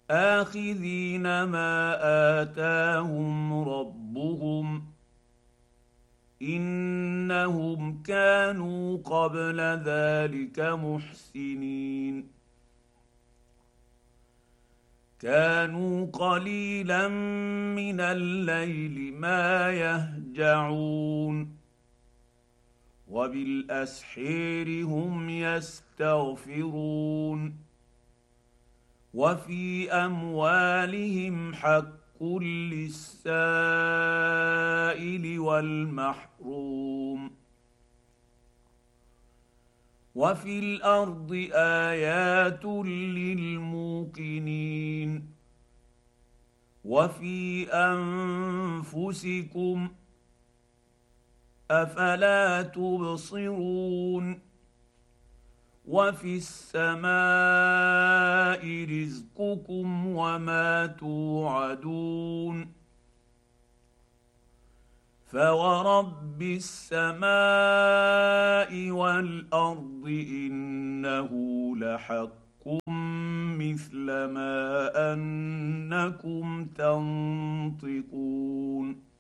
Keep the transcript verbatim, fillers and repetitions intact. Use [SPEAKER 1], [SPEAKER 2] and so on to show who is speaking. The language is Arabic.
[SPEAKER 1] اخذين ما اتاهم ربهم انهم كانوا قبل ذلك محسنين كانوا قليلا من الليل ما يهجعون وبالاسحير هم يستغفرون وفي اموالهم حق للسائل والمحروم وفي الارض ايات للموقنين وفي انفسكم افلا تبصرون وفي السماء رزقكم وما توعدون فورب السماء والارض انه لحق مثل ما انكم تنطقون